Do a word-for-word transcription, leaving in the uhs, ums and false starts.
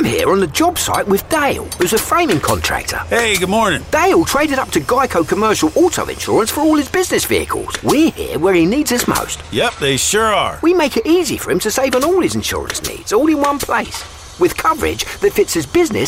here on the job site with Dale, who's a framing contractor. Hey, good morning. Dale traded up to Geico Commercial Auto Insurance for all his business vehicles. We're here where he needs us most. Yep, they sure are. We make it easy for him to save on all his insurance needs, all in one place, with coverage that fits his business